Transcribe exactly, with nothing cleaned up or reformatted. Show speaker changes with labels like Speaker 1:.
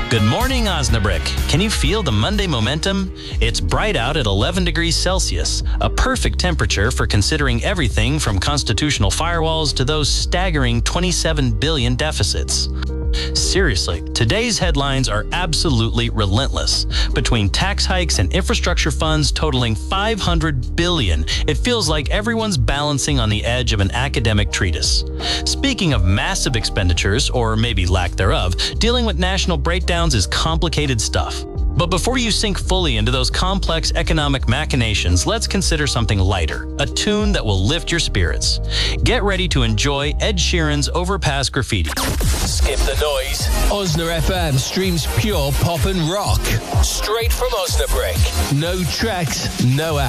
Speaker 1: Good morning, Osnabrück. Can you feel the Monday momentum? It's bright out at eleven degrees Celsius, a perfect temperature for considering everything from constitutional firewalls to those staggering twenty-seven billion deficits. Seriously, today's headlines are absolutely relentless. Between tax hikes and infrastructure funds totaling five hundred billion dollars, it feels like everyone's balancing on the edge of an academic treatise. Speaking of massive expenditures, or maybe lack thereof, dealing with national breakdowns is complicated stuff. But before you sink fully into those complex economic machinations, let's consider something lighter, a tune that will lift your spirits. Get ready to enjoy Ed Sheeran's Overpass Graffiti.
Speaker 2: Skip the noise. Osna F M streams pure pop and rock. Straight from Osnabrück. No tracks, no